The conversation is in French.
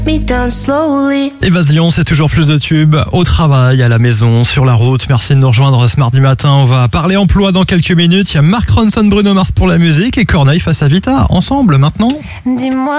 Évasion, c'est toujours plus de tubes. Au travail, à la maison, sur la route. Merci de nous rejoindre ce mardi matin. On va parler emploi dans quelques minutes. Il y a Mark Ronson, Bruno Mars pour la musique et Corneille face à Vita. Ensemble maintenant. Dis-moi.